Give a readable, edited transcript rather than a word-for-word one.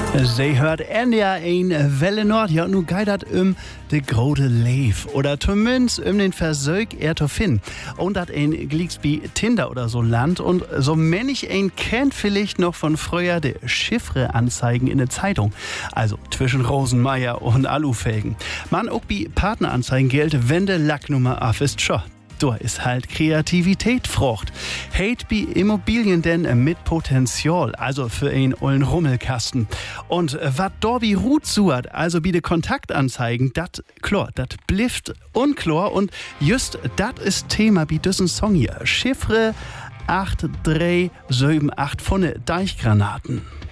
Sie hört NDR ein Welle Nord, ja, nu geidert de grote Leef oder zumindest den Versuch zu finden. Und dat ein Glicks wie Tinder oder so Land und so manch ein kennt vielleicht noch von früher de Chiffre-Anzeigen in der Zeitung. Also zwischen Rosenmeier und Alufelgen. Man auch wie Partneranzeigen gilt, wenn de Lacknummer auf ist, schon. Da ist halt Kreativität Frucht. Hate bi Immobilien denn mit Potenzial, also für einen ollen Rummelkasten. Und wat da wie Rut suert, also bi de Kontaktanzeigen, dat blifft unklar und just dat ist Thema bi düssen Song hier. Chiffre 8, 3, 7, 8 von Deichgranaten.